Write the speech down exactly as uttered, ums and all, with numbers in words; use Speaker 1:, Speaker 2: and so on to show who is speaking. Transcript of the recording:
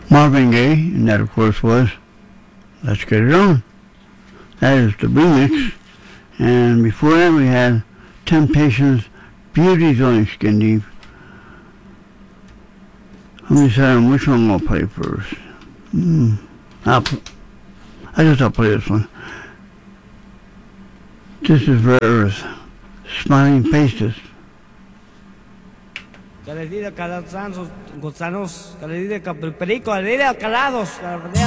Speaker 1: Marvin Gaye, and that of course was Let's Get It On. That is the remix. And before that we had Temptations, Beauty's Only Skin Deep. Let me decide on which one I'll play first. Hmm. I'll, I guess I'll play this one. This is Rivers, Smiling Faces.
Speaker 2: Que les di de calados, gusanos, que les di de perico, que les di de calados.